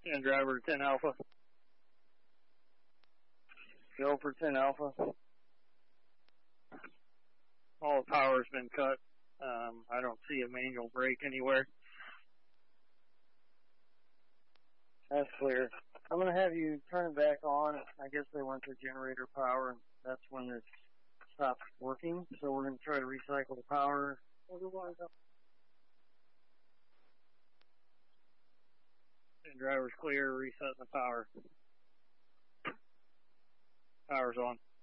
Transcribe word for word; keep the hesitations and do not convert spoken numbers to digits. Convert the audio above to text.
And driver ten Alpha. Go for ten Alpha. All the power's been cut. Um, I don't see a manual brake anywhere. That's clear. I'm going to have you turn it back on. I guess they went to generator power, and that's when it stopped working. So we're going to try to recycle the power. And driver's clear, resetting the power. Power's on.